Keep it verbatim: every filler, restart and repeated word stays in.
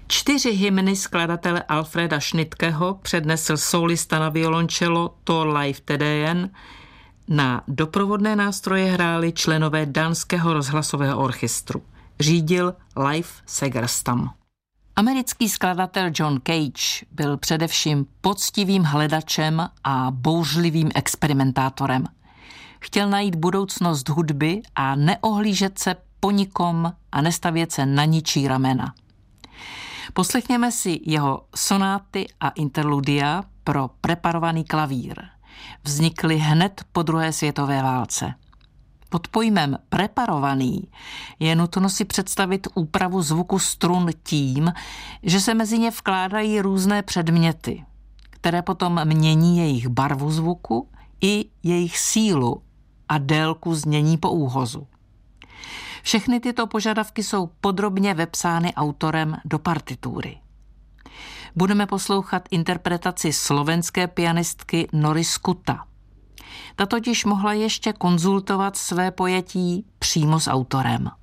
Čtyři hymny skladatele Alfreda Schnittkeho přednesl solista na violoncello Thor Leif Tedéen. Na doprovodné nástroje hráli členové dánského rozhlasového orchestru. Řídil Leif Segerstam. Americký skladatel John Cage byl především poctivým hledačem a bouřlivým experimentátorem. Chtěl najít budoucnost hudby a neohlížet se po nikom a nestavět se na ničí ramena. Poslechněme si jeho sonáty a interludia pro preparovaný klavír. Vznikly hned po druhé světové válce. Pod pojmem preparovaný je nutno si představit úpravu zvuku strun tím, že se mezi ně vkládají různé předměty, které potom mění jejich barvu zvuku i jejich sílu a délku znění po úhozu. Všechny tyto požadavky jsou podrobně vepsány autorem do partitury. Budeme poslouchat interpretaci slovenské pianistky Nory Skuta. Ta totiž mohla ještě konzultovat své pojetí přímo s autorem.